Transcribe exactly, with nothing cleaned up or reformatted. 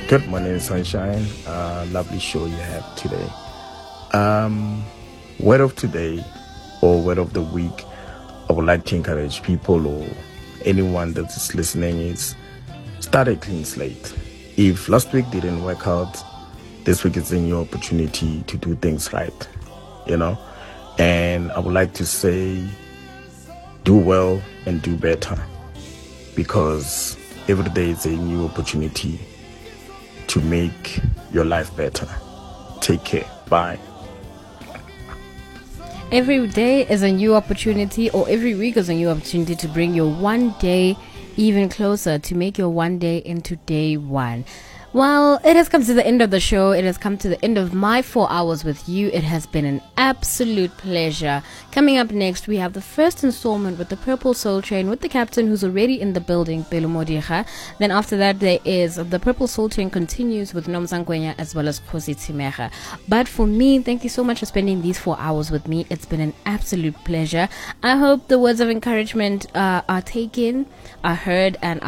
Good morning, sunshine. Uh, lovely show you have today. Um, word of today or word of the week, I would like to encourage people or anyone that is listening is start a clean slate. If last week didn't work out, this week is a new opportunity to do things right, you know. And I would like to say, do well and do better, because every day is a new opportunity to make your life better. Take care. Bye. Every day is a new opportunity, or every week is a new opportunity to bring your one day even closer, to make your one day into day one. Well, it has come to the end of the show. It has come to the end of my four hours with you. It has been an absolute pleasure. Coming up next, we have the first installment with the Purple Soul Train with the captain, who's already in the building, Pelo Modiga. Then after that, there is the Purple Soul Train continues with Nomzang Kwenya as well as Khosi Timera. But for me, thank you so much for spending these four hours with me. It's been an absolute pleasure. I hope the words of encouragement uh, are taken, are heard, and